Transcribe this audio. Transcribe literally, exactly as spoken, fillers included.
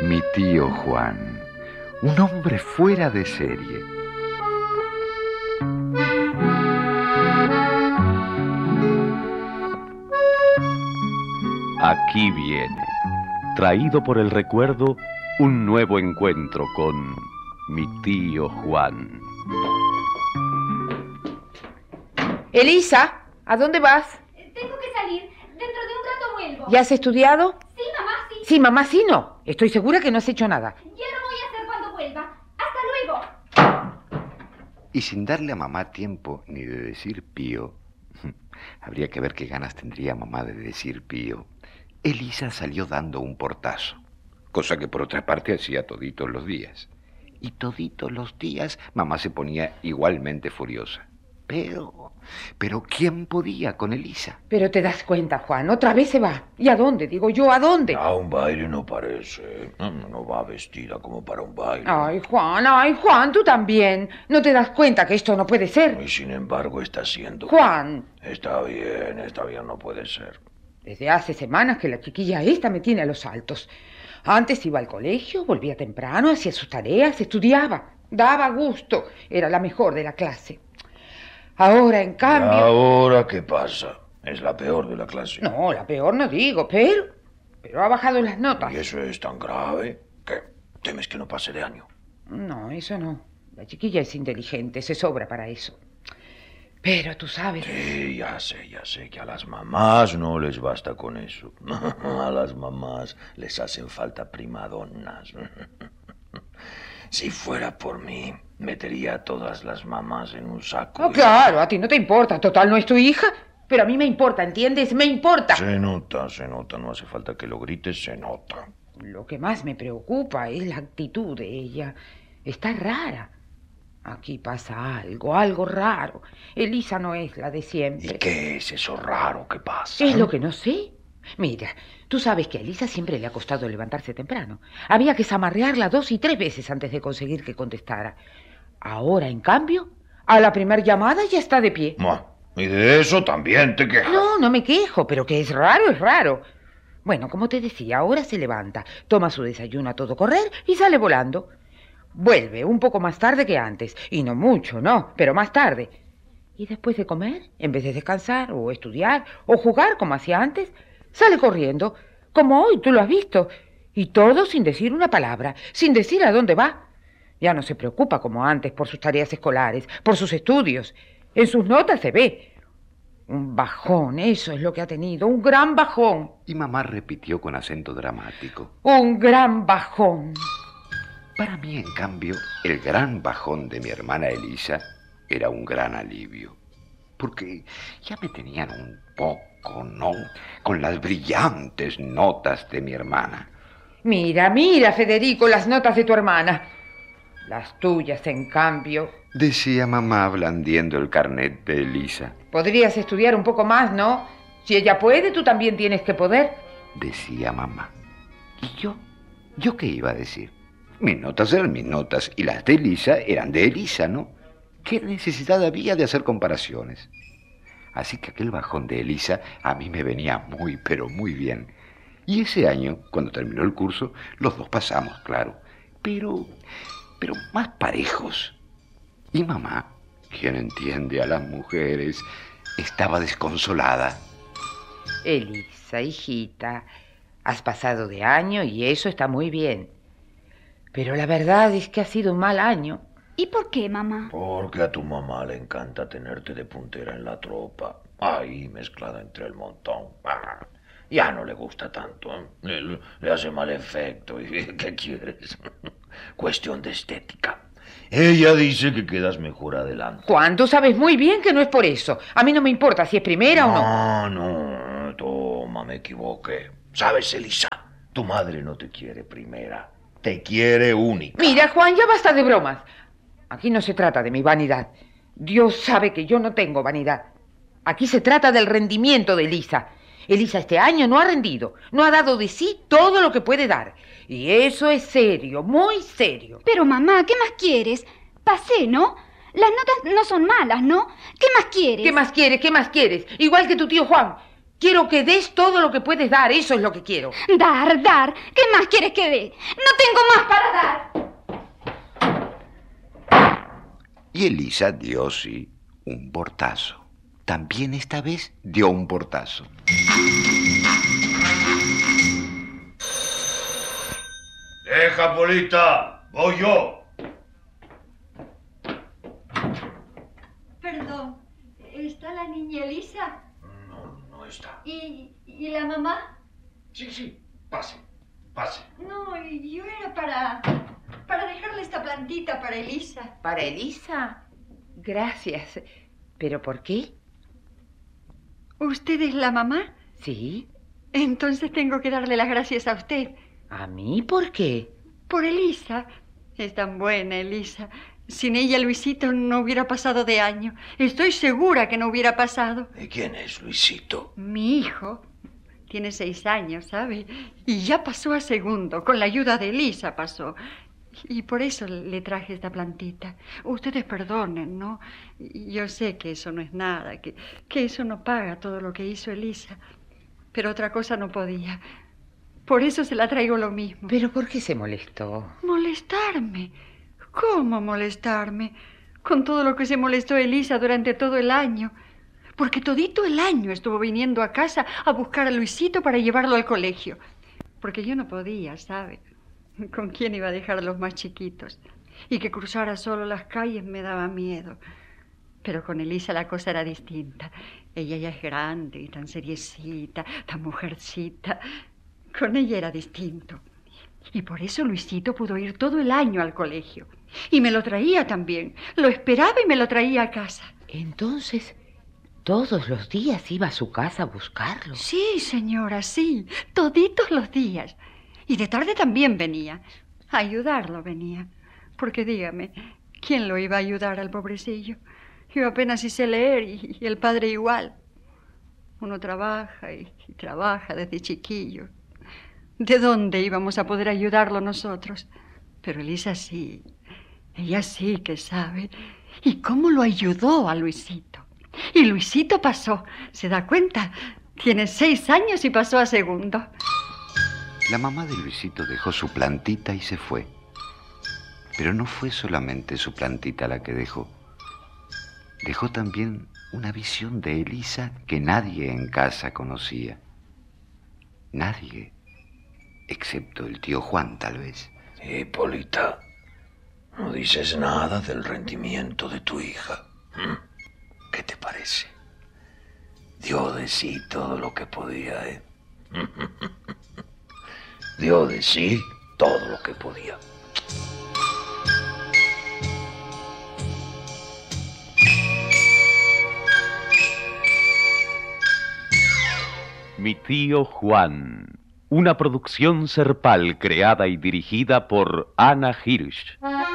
Mi tío Juan, un hombre fuera de serie. Aquí viene, traído por el recuerdo, un nuevo encuentro con mi tío Juan. Elisa, ¿a dónde vas? Tengo que salir. Dentro de un rato vuelvo. ¿Ya has estudiado? Sí, mamá, sí. Sí, mamá, sí, no. Estoy segura que no has hecho nada. Ya lo voy a hacer cuando vuelva. ¡Hasta luego! Y sin darle a mamá tiempo ni de decir pío, habría que ver qué ganas tendría mamá de decir pío, Elisa salió dando un portazo, cosa que por otra parte hacía toditos los días. Y toditos los días mamá se ponía igualmente furiosa. Pero, pero ¿quién podía con Elisa? Pero te das cuenta, Juan, otra vez se va. ¿Y a dónde? Digo yo, ¿a dónde? A un baile no parece. No va vestida como para un baile. Ay, Juan, ay, Juan, tú también. ¿No te das cuenta que esto no puede ser? Y sin embargo está siendo... Juan. Está bien, está bien, no puede ser. Desde hace semanas que la chiquilla esta me tiene a los saltos. Antes iba al colegio, volvía temprano, hacía sus tareas, estudiaba. Daba gusto. Era la mejor de la clase. Ahora, en cambio... ¿Y ahora qué pasa? ¿Es la peor de la clase? No, la peor no digo, pero... Pero ha bajado las notas. ¿Y eso es tan grave? ¿Qué? ¿Temes que no pase de año? No, eso no. La chiquilla es inteligente, se sobra para eso. Pero tú sabes... Sí, ya sé, ya sé que a las mamás no les basta con eso. A las mamás les hacen falta primadonas. Si fuera por mí, metería a todas las mamás en un saco. Oh, y... claro, a ti no te importa. Total, no es tu hija. Pero a mí me importa, ¿entiendes? Me importa. Se nota, se nota. No hace falta que lo grites, se nota. Lo que más me preocupa es la actitud de ella. Está rara. Aquí pasa algo, algo raro. Elisa no es la de siempre. ¿Y qué es eso raro que pasa? Es lo que no sé. Mira, tú sabes que a Elisa siempre le ha costado levantarse temprano. Había que zamarrearla dos y tres veces antes de conseguir que contestara. Ahora, en cambio, a la primer llamada ya está de pie. Bueno, y de eso también te quejas. No, no me quejo, pero que es raro, es raro. Bueno, como te decía, ahora se levanta, toma su desayuno a todo correr y sale volando. Vuelve un poco más tarde que antes, y no mucho, no, pero más tarde. Y después de comer, en vez de descansar o estudiar o jugar como hacía antes, sale corriendo, como hoy, tú lo has visto, y todo sin decir una palabra, sin decir a dónde va. Ya no se preocupa como antes por sus tareas escolares, por sus estudios. En sus notas se ve. Un bajón, eso es lo que ha tenido, un gran bajón. Y mamá repitió con acento dramático. Un gran bajón. Para mí, en cambio, el gran bajón de mi hermana Elisa era un gran alivio. Porque ya me tenían un poco, ¿no? Con las brillantes notas de mi hermana. Mira, mira, Federico, las notas de tu hermana. Las tuyas, en cambio... Decía mamá blandiendo el carnet de Elisa. Podrías estudiar un poco más, ¿no? Si ella puede, tú también tienes que poder. Decía mamá. ¿Y yo? ¿Yo qué iba a decir? Mis notas eran mis notas y las de Elisa eran de Elisa, ¿no? ¿Qué necesidad había de hacer comparaciones? Así que aquel bajón de Elisa a mí me venía muy, pero muy bien. Y ese año, cuando terminó el curso, los dos pasamos, claro. Pero, pero más parejos. Y mamá, quien entiende a las mujeres, estaba desconsolada. Elisa, hijita, has pasado de año y eso está muy bien. Pero la verdad es que ha sido un mal año. ¿Y por qué, mamá? Porque a tu mamá le encanta tenerte de puntera en la tropa. Ahí, mezclada entre el montón. Ah, ya no le gusta tanto. ¿eh? Le, le hace mal efecto. ¿Y qué quieres? Cuestión de estética. Ella dice que quedas mejor adelante. Juan, tú sabes muy bien que no es por eso. A mí no me importa si es primera no, o no. No, no, toma, me equivoqué. ¿Sabes, Elisa? Tu madre no te quiere primera. Te quiere única. Mira, Juan, ya basta de bromas. Aquí no se trata de mi vanidad. Dios sabe que yo no tengo vanidad. Aquí se trata del rendimiento de Elisa. Elisa este año no ha rendido. No ha dado de sí todo lo que puede dar. Y eso es serio, muy serio. Pero, mamá, ¿qué más quieres? Pasé, ¿no? Las notas no son malas, ¿no? ¿Qué más quieres? ¿Qué más quieres? ¿Qué más quieres? Igual que tu tío Juan. Quiero que des todo lo que puedes dar, eso es lo que quiero. Dar, dar. ¿Qué más quieres que dé? No tengo más para dar. Y Elisa dio, sí, un portazo. También esta vez dio un portazo. Deja, Polita, voy yo. Perdón, ¿está la niña Elisa? No, no está. ¿Y, y la mamá? Sí, sí, pase, pase. No, yo era para, para dejarle esta plantita para Elisa. ¿Para Elisa? Gracias. ¿Pero por qué? ¿Usted es la mamá? Sí. Entonces tengo que darle las gracias a usted. ¿A mí por qué? Por Elisa. Es tan buena, Elisa. Sin ella, Luisito no hubiera pasado de año. Estoy segura que no hubiera pasado. ¿Y quién es Luisito? Mi hijo tiene seis años, ¿sabe? Y ya pasó a segundo. Con la ayuda de Elisa pasó. Y por eso le traje esta plantita. Ustedes perdonen, ¿no? Yo sé que eso no es nada, que, que eso no paga todo lo que hizo Elisa. Pero otra cosa no podía. Por eso se la traigo lo mismo. ¿Pero por qué se molestó? ¿Molestarme? ¿Cómo molestarme? Con todo lo que se molestó Elisa durante todo el año. Porque todito el año estuvo viniendo a casa a buscar a Luisito para llevarlo al colegio. Porque yo no podía, ¿sabe? ¿Con quién iba a dejar a los más chiquitos? Y que cruzara solo las calles me daba miedo. Pero con Elisa la cosa era distinta. Ella ya es grande y tan seriecita, tan mujercita. Con ella era distinto. Y por eso Luisito pudo ir todo el año al colegio. Y me lo traía también. Lo esperaba y me lo traía a casa. Entonces, ¿todos los días iba a su casa a buscarlo? Sí, señora, sí. Toditos los días. Y de tarde también venía. A ayudarlo venía. Porque dígame, ¿quién lo iba a ayudar al pobrecillo? Yo apenas hice leer y, y el padre igual. Uno trabaja y, y trabaja desde chiquillo. ¿De dónde íbamos a poder ayudarlo nosotros? Pero Elisa sí. Ella sí que sabe. ¿Y cómo lo ayudó a Luisito? Y Luisito pasó. ¿Se da cuenta? Tiene seis años y pasó a segundo. La mamá de Luisito dejó su plantita y se fue. Pero no fue solamente su plantita la que dejó. Dejó también una visión de Elisa que nadie en casa conocía. Nadie, excepto el tío Juan, tal vez. Polita, no dices nada del rendimiento de tu hija. ¿Mm? ¿Qué te parece? Dio de sí todo lo que podía, ¿eh? Dio de sí todo lo que podía. Mi tío Juan, una producción Serpal creada y dirigida por Ana Hirsch.